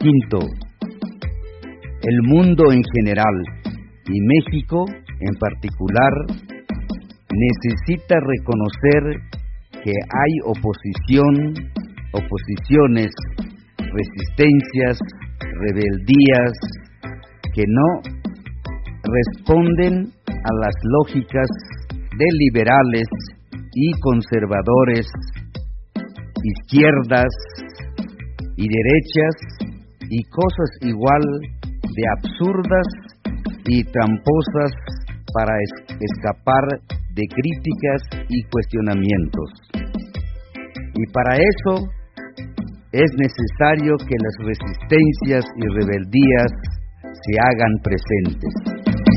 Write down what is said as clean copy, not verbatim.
Quinto, el mundo en general y México en particular necesita reconocer que hay oposiciones, resistencias, rebeldías que no responden a las lógicas de liberales y conservadores, izquierdas y derechas, y cosas igual de absurdas y tramposas para escapar de críticas y cuestionamientos. Y para eso es necesario que las resistencias y rebeldías se hagan presentes.